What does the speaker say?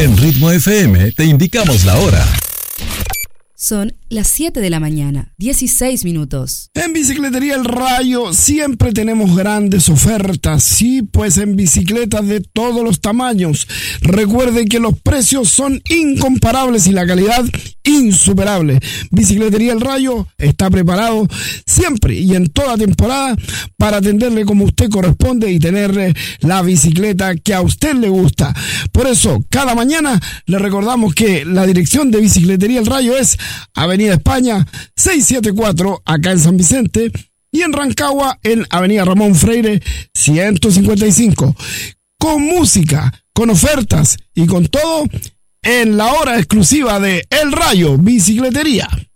En Ritmo FM te indicamos la hora. Son las 7 de la mañana, 16 minutos. En Bicicletería El Rayo siempre tenemos grandes ofertas. Sí, pues en bicicletas de todos los tamaños. Recuerden que los precios son incomparables y la calidad insuperable. Bicicletería El Rayo está preparado siempre y en toda temporada para atenderle como usted corresponde y tenerle la bicicleta que a usted le gusta. Por eso, cada mañana le recordamos que la dirección de Bicicletería El Rayo es Avenida España 674, acá en San Vicente, y en Rancagua en Avenida Ramón Freire 155. Con música, con ofertas y con todo en la hora exclusiva de El Rayo Bicicletería.